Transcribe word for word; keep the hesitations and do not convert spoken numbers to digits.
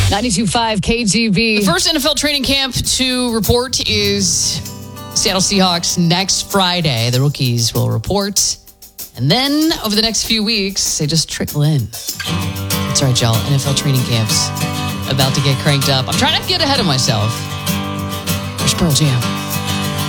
ninety-two point five K G B. The first N F L training camp to report is Seattle Seahawks next Friday. The rookies will report. And then over the next few weeks, they just trickle in. That's right, y'all. N F L training camps about to get cranked up. I'm trying to get ahead of myself. Here's Pearl Jam.